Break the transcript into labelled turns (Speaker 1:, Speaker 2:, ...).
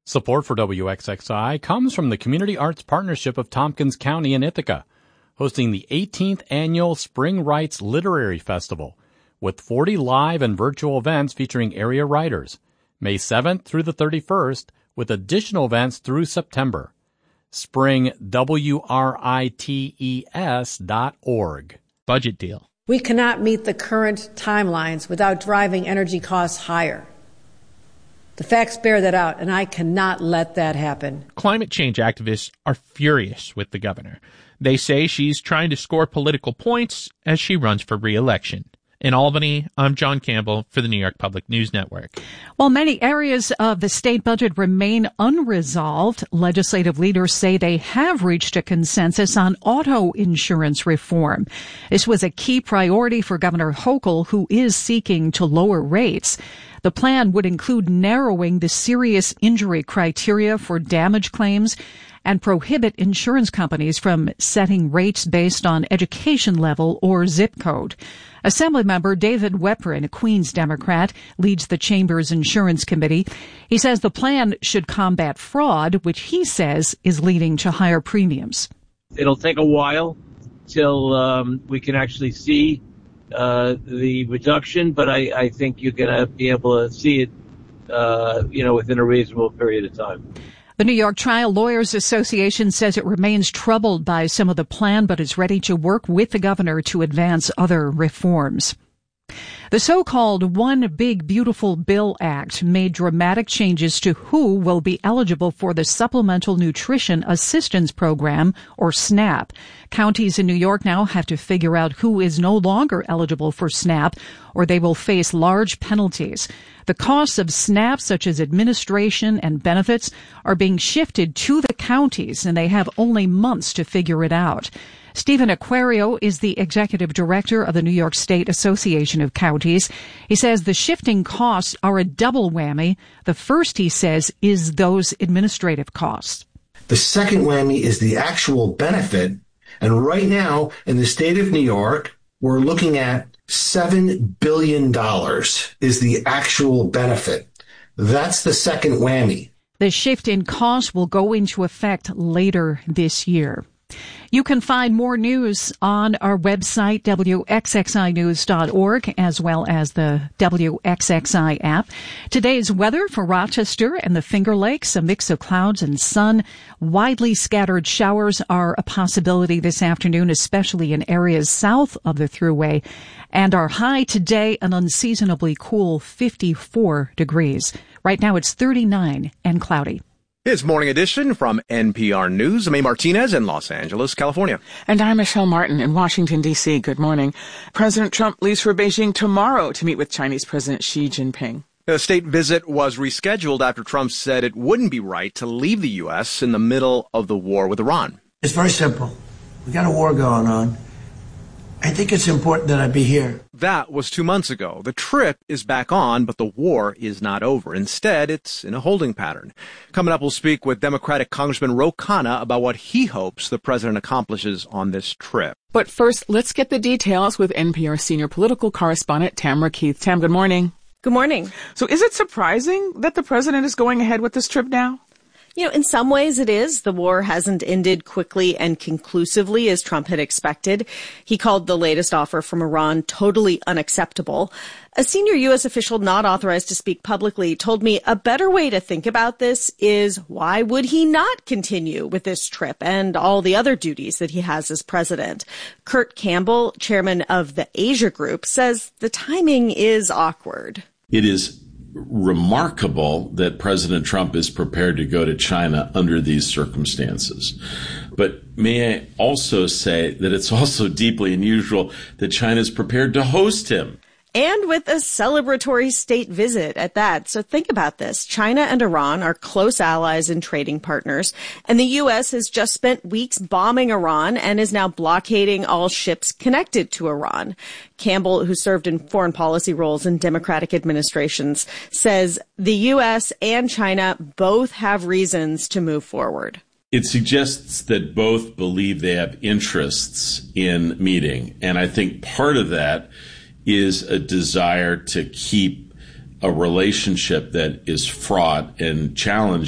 Speaker 1: Support for WXXI comes from the Community Arts Partnership of Tompkins County in Ithaca, hosting the 18th Annual Spring Writes Literary Festival, with 40 live and virtual events featuring area writers, May 7th through the 31st, with additional events through September. SpringWrites.org.
Speaker 2: Budget deal.
Speaker 3: We cannot meet the current timelines without driving energy costs higher. The facts bear that out, and I cannot let that happen.
Speaker 2: Climate change activists are furious with the governor. They say she's trying to score political points as she runs for re-election. In Albany, I'm John Campbell for the New York Public News Network.
Speaker 4: While many areas of the state budget remain unresolved, legislative leaders say they have reached a consensus on auto insurance reform. This was a key priority for Governor Hochul, who is seeking to lower rates. The plan would include narrowing the serious injury criteria for damage claims and prohibit insurance companies from setting rates based on education level or zip code. Assemblymember David Weprin, a Queens Democrat, leads the Chamber's Insurance Committee. He says the plan should combat fraud, which he says is leading to higher premiums.
Speaker 5: It'll take a while till we can actually see the reduction, but I think you're going to be able to see it, within a reasonable period of time.
Speaker 4: The New York Trial Lawyers Association says it remains troubled by some of the plan, but is ready to work with the governor to advance other reforms. The so-called One Big Beautiful Bill Act made dramatic changes to who will be eligible for the Supplemental Nutrition Assistance Program, or SNAP. Counties in New York now have to figure out who is no longer eligible for SNAP, or they will face large penalties. The costs of SNAP, such as administration and benefits, are being shifted to the counties, and they have only months to figure it out. Stephen Aquario is the executive director of the New York State Association of Counties. He says the shifting costs are a double whammy. The first, he says, is those administrative costs.
Speaker 6: The second whammy is the actual benefit. And right now, in the state of New York, we're looking at $7 billion is the actual benefit. That's the second whammy.
Speaker 4: The shift in costs will go into effect later this year. You can find more news on our website, WXXInews.org, as well as the WXXI app. Today's weather for Rochester and the Finger Lakes, a mix of clouds and sun. Widely scattered showers are a possibility this afternoon, especially in areas south of the Thruway. And our high today, an unseasonably cool 54 degrees. Right now it's 39 and cloudy.
Speaker 7: It's Morning Edition from NPR News. I'm A. Martinez in Los Angeles, California.
Speaker 8: And I'm Michelle Martin in Washington, D.C. Good morning. President Trump leaves for Beijing tomorrow to meet with Chinese President Xi Jinping.
Speaker 7: The state visit was rescheduled after Trump said it wouldn't be right to leave the U.S. in the middle of the war with Iran.
Speaker 9: It's very simple. We got a war going on. I think it's important that I be here.
Speaker 7: That was 2 months ago. The trip is back on, but the war is not over. Instead, it's in a holding pattern. Coming up, we'll speak with Democratic Congressman Ro Khanna about what he hopes the president accomplishes on this trip.
Speaker 8: But first, let's get the details with NPR senior political correspondent Tamara Keith. Tam, good morning.
Speaker 10: Good morning.
Speaker 8: So is it surprising that the president is going ahead with this trip now?
Speaker 10: In some ways it is. The war hasn't ended quickly and conclusively as Trump had expected. He called the latest offer from Iran totally unacceptable. A senior U.S. official not authorized to speak publicly told me a better way to think about this is why would he not continue with this trip and all the other duties that he has as president? Kurt Campbell, chairman of the Asia Group, says the timing is awkward.
Speaker 11: It is remarkable that President Trump is prepared to go to China under these circumstances. But may I also say that it's also deeply unusual that China is prepared to host him.
Speaker 10: And with a celebratory state visit at that. So think about this. China and Iran are close allies and trading partners. And the U.S. has just spent weeks bombing Iran and is now blockading all ships connected to Iran. Campbell, who served in foreign policy roles in Democratic administrations, says the U.S. and China both have reasons to move forward.
Speaker 11: It suggests that both believe they have interests in meeting. And I think part of that is a desire to keep a relationship that is fraught and challenged